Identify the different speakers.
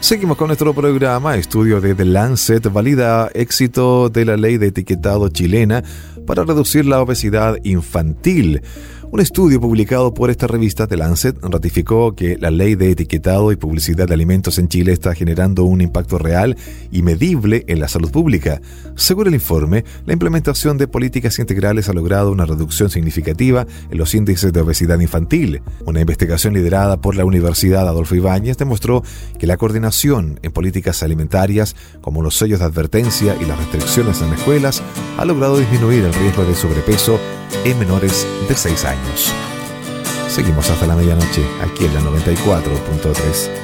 Speaker 1: Seguimos con nuestro programa. Estudio de The Lancet valida éxito de la ley de etiquetado chilena para reducir la obesidad infantil. Un estudio publicado por esta revista The Lancet ratificó que la ley de etiquetado y publicidad de alimentos en Chile está generando un impacto real y medible en la salud pública. Según el informe, la implementación de políticas integrales ha logrado una reducción significativa en los índices de obesidad infantil. Una investigación liderada por la Universidad Adolfo Ibáñez demostró que la coordinación en políticas alimentarias, como los sellos de advertencia y las restricciones en escuelas, ha logrado disminuir el riesgo de sobrepeso en menores de 6 años. Seguimos hasta la medianoche, aquí en la 94.3.